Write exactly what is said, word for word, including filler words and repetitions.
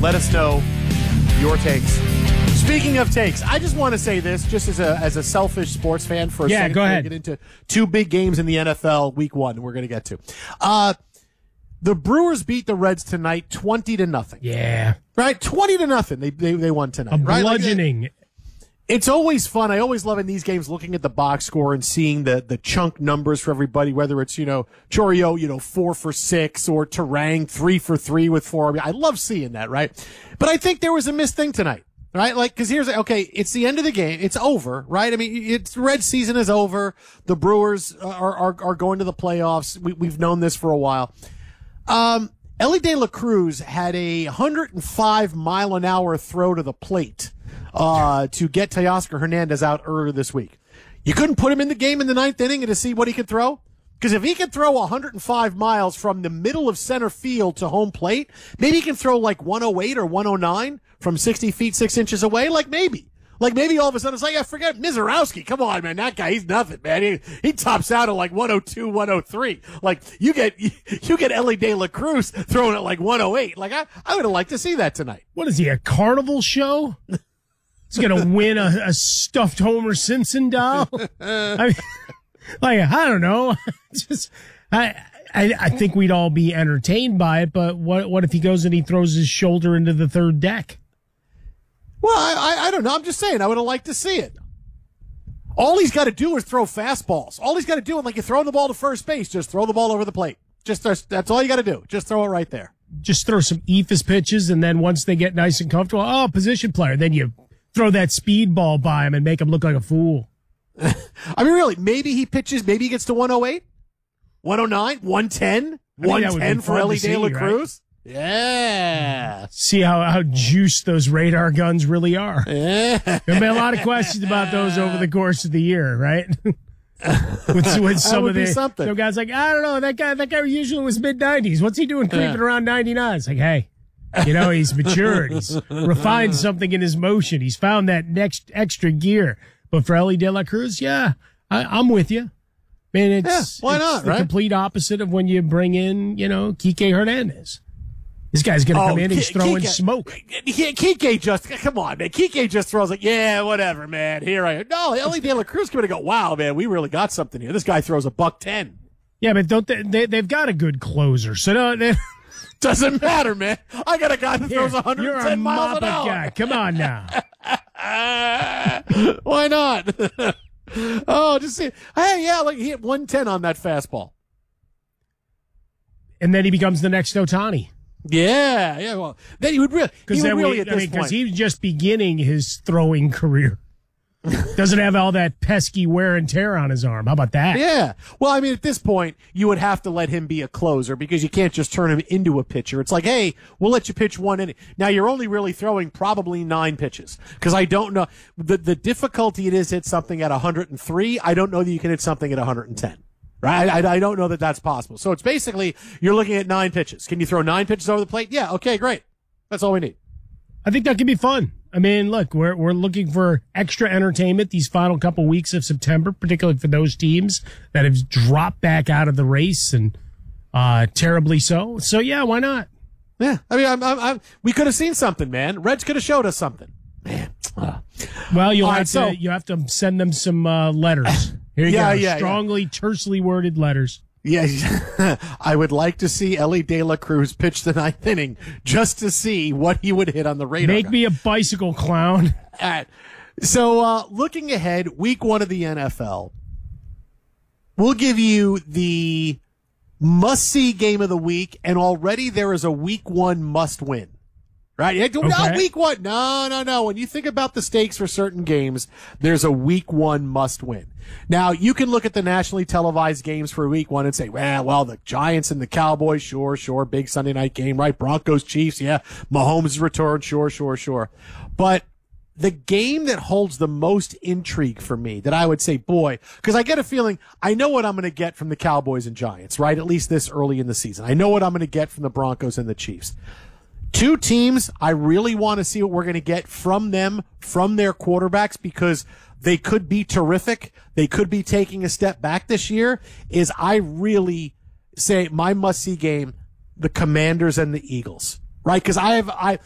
Let us know your takes. Speaking of takes, I just want to say this, just as a as a selfish sports fan for a yeah, second. go ahead. Get into two big games in the N F L week one. We're going to get to. Uh, the Brewers beat the Reds tonight, twenty to nothing. Yeah, right, twenty to nothing. They they they won tonight. A right? bludgeoning. Like, it's always fun. I always love in these games looking at the box score and seeing the, the chunk numbers for everybody, whether it's, you know, Chourio, you know, four for six or Terang, three for three with four. I mean, I love seeing that, right? But I think there was a missed thing tonight, right? Like, cause here's, okay, it's the end of the game. It's over, right? I mean, it's Red season is over. The Brewers are, are, are going to the playoffs. We, we've known this for a while. Um, Elly De La Cruz had a one hundred five mile an hour throw to the plate. Uh, to get Teoscar Hernandez out earlier this week. You couldn't put him in the game in the ninth inning and to see what he could throw? Because if he could throw one hundred five miles from the middle of center field to home plate, maybe he can throw like one oh eight or one oh nine from sixty feet, six inches away. Like maybe. Like maybe all of a sudden it's like, I forget Mizorowski. Come on, man. That guy, he's nothing, man. He, he tops out at like one oh two, one oh three. Like you get, you get Elly De La Cruz throwing at like one oh eight. Like I, I would have liked to see that tonight. What is he, a carnival show? He's going to win a, a stuffed Homer Simpson doll. I mean, like, I don't know. Just, I, I, I think we'd all be entertained by it, but what, what if he goes and he throws his shoulder into the third deck? Well, I, I, I don't know. I'm just saying, I would have liked to see it. All he's got to do is throw fastballs. All he's got to do, like you're throwing the ball to first base, just throw the ball over the plate. Just, that's all you got to do. Just throw it right there. Just throw some eephus pitches, and then once they get nice and comfortable, oh, position player, then you throw that speed ball by him and make him look like a fool. I mean, really, maybe he pitches, maybe he gets to one oh eight, one oh nine, one ten, one ten for Elly De La Cruz. Right? Yeah. See how, how juiced those radar guns really are. Yeah. There'll be a lot of questions about those over the course of the year, right? with, with some of the some guys like, I don't know, that guy that guy usually was mid nineties. What's he doing creeping yeah. around ninety-nine? It's like, hey. You know, he's matured. He's refined something in his motion. He's found that next extra gear. But for Elly De La Cruz, yeah, I, I'm with you. Man, it's, yeah, why it's not, the right? complete opposite of when you bring in, you know, Kike Hernandez. This guy's going to oh, come in and he's throwing Kike, smoke. Kike just, come on, man. Kike just throws like, yeah, whatever, man. Here I am. No, Elly De La Cruz going to go, wow, man, we really got something here. This guy throws a buck ten. Yeah, but don't they, they, they've got a good closer. So no, they, doesn't matter, man. I got a guy that throws Here, one hundred ten you're a miles an hour. guy. Come on now. Why not? oh, just see. Hey, yeah, like he hit one ten on that fastball. And then he becomes the next Ohtani. Yeah, yeah. Well, then he would really, he would really we, at I this mean, point. Because he's just beginning his throwing career. Doesn't have all that pesky wear and tear on his arm. How about that? Yeah. Well, I mean, at this point, you would have to let him be a closer because you can't just turn him into a pitcher. It's like, hey, we'll let you pitch one inning. Now, you're only really throwing probably nine pitches because I don't know. The, the difficulty it is hit something at one hundred three. I don't know that you can hit something at one hundred ten. Right? I, I don't know that that's possible. So it's basically you're looking at nine pitches. Can you throw nine pitches over the plate? Yeah. Okay, great. That's all we need. I think that could be fun. I mean, look, we're we're looking for extra entertainment these final couple weeks of September, particularly for those teams that have dropped back out of the race and uh, terribly so. So yeah, why not? Yeah, I mean, I'm, I'm, I'm, we could have seen something, man. Reds could have showed us something, man. Uh. Well, you'll All have right, to so, you have to send them some uh, letters. Here you yeah, go, yeah, strongly, yeah. tersely worded letters. Yeah, I would like to see Elly De La Cruz pitch the ninth inning just to see what he would hit on the radar. Make me a bicycle clown. All right. So, uh, looking ahead, week one of the N F L, we'll give you the must-see game of the week, and already there is a week one must-win. Right? Okay. Not week one. No, no, no. When you think about the stakes for certain games, there's a week one must win. Now, you can look at the nationally televised games for week one and say, well, well, the Giants and the Cowboys, sure, sure. Big Sunday night game, right? Broncos, Chiefs, yeah. Mahomes' return, sure, sure, sure. But the game that holds the most intrigue for me that I would say, boy, because I get a feeling I know what I'm going to get from the Cowboys and Giants, right? At least this early in the season. I know what I'm going to get from the Broncos and the Chiefs. Two teams, I really want to see what we're going to get from them, from their quarterbacks, because they could be terrific. They could be taking a step back this year. Is I really say my must-see game, the Commanders and the Eagles, right? Because I have, I,